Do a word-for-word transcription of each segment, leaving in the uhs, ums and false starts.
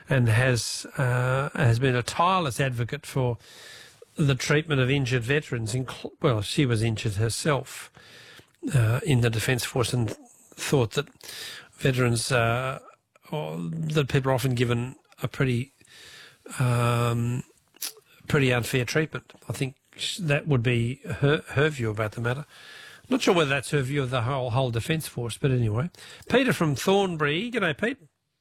and has uh, has been a tireless advocate for the treatment of injured veterans. Incl- well, she was injured herself uh, in the Defence Force and thought that veterans, uh, or that people are often given a pretty um, pretty unfair treatment. I think that would be her, her view about the matter. Not sure whether that's her view of the whole whole Defence Force, but anyway. Peter from Thornbury. G'day, Pete.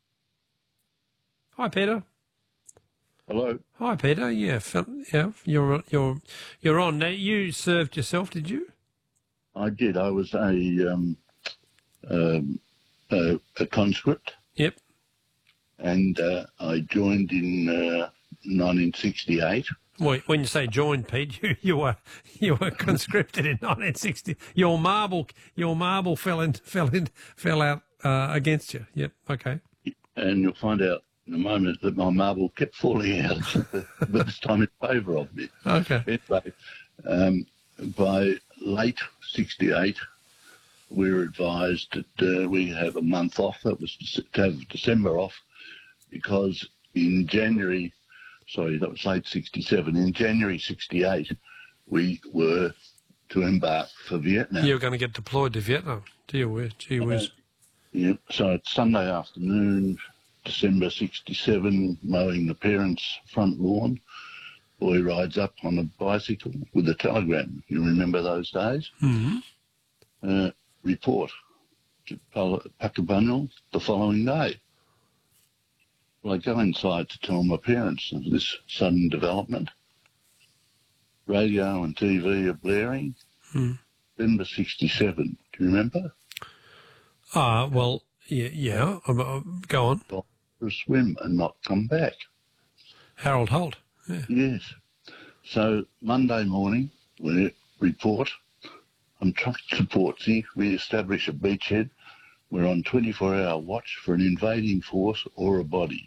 Hi, Peter. Hello. Hi, Peter. Yeah, yeah, you're you're you're on now. You served yourself, did you? I did. I was a um, um, a, a conscript. Yep. And uh, I joined in uh, nineteen sixty-eight. Well, when you say joined, Pete, you, you were you were conscripted in nineteen sixty. Your marble your marble fell in fell in fell out uh, against you. Yep. Okay. And you'll find out in a moment that my marble kept falling out, but this time in favour of me. Okay. Anyway, um, by late sixty-eight, we were advised that uh, we have a month off. That was to have December off, because in January. Sorry, that was late sixty-seven. In January sixty-eight, we were to embark for Vietnam. You were going to get deployed to Vietnam. Gee whiz. Gee whiz. Uh, yeah, so it's Sunday afternoon, December sixty-seven, mowing the parents' front lawn. Boy rides up on a bicycle with a telegram. You remember those days? Mm-hmm. Uh, report to Puckabunyal the following day. Well, I go inside to tell my parents of this sudden development. Radio and T V are blaring. Mm. December sixty-seven, do you remember? Ah, uh, well, yeah, yeah. Um, uh, go on. For a swim and not come back. Harold Holt. Yeah. Yes. So Monday morning, we report. I'm trucked to Portsea. We establish a beachhead. We're on twenty-four hour watch for an invading force or a body.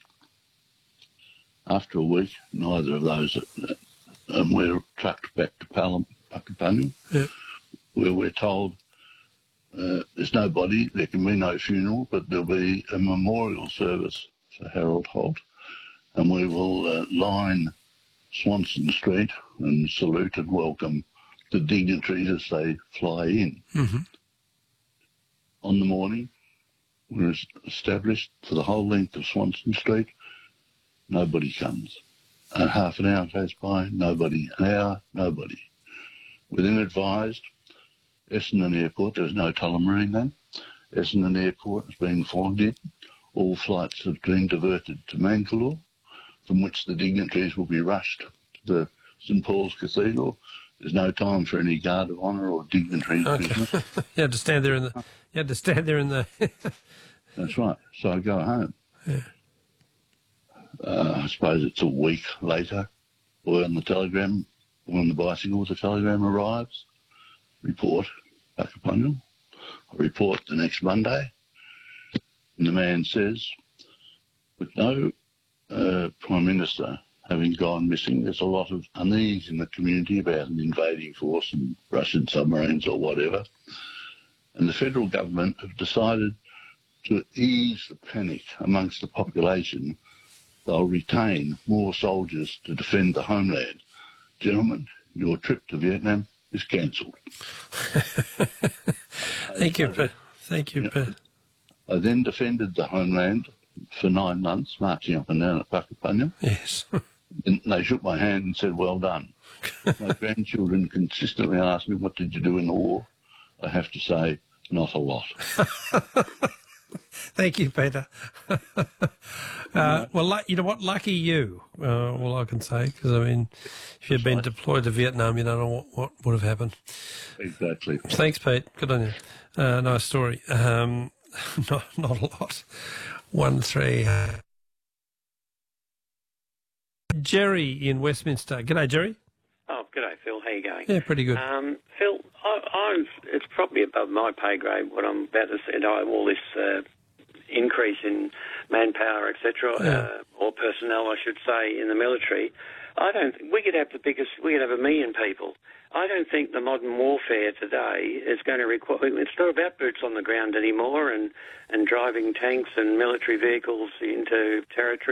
After a week, neither of those, uh, and we're trucked back to Puckabunyal, yeah. where we're told uh, there's no body, there can be no funeral, but there'll be a memorial service for Harold Holt, and we will uh, line Swanston Street and salute and welcome the dignitaries as they fly in. Mm-hmm. On the morning, we were established for the whole length of Swanston Street. Nobody comes. And half an hour goes by, nobody. An hour, nobody. We're then advised, Essendon Airport, there was no Tullamarine then, Essendon Airport has been fogged in. All flights have been diverted to Mangalore, from which the dignitaries will be rushed to the St Paul's Cathedral. There's no time for any guard of honour or dignitary okay. business. You had to stand there in the. You had to stand there in the. That's right. So I go home. Yeah. Uh, I suppose it's a week later. Boy on the telegram, boy on the bicycle, the telegram arrives. Report, Puckabunyal. I report the next Monday. And the man says, with no uh, Prime Minister having gone missing, there's a lot of unease in the community about an invading force and Russian submarines or whatever. And the federal government have decided to ease the panic amongst the population. They'll retain more soldiers to defend the homeland. Gentlemen, your trip to Vietnam is cancelled. Thank you, Pete. Thank you, Pete. I then defended the homeland for nine months, marching up and down at Puckabunyal. Yes. And they shook my hand and said, well done. My grandchildren consistently ask me, what did you do in the war? I have to say, not a lot. Thank you, Peter. uh, well, you know what? Lucky you, uh, all I can say, because, I mean, if you'd been deployed to Vietnam, you don't know what, what would have happened. Exactly. Thanks, Pete. Good on you. Uh, nice story. Um, not, not a lot. One, three. Uh... Jerry in Westminster. G'day, Jerry. Oh, g'day, Phil. How you going? Yeah, pretty good. Um, Phil, I, I've, it's probably above my pay grade what I'm about to say. I, all this uh, increase in manpower, et cetera, Yeah. uh, or personnel, I should say, in the military. I don't. We could have the biggest. We could have a million people. I don't think the modern warfare today is going to require. It's not about boots on the ground anymore, and and driving tanks and military vehicles into territory.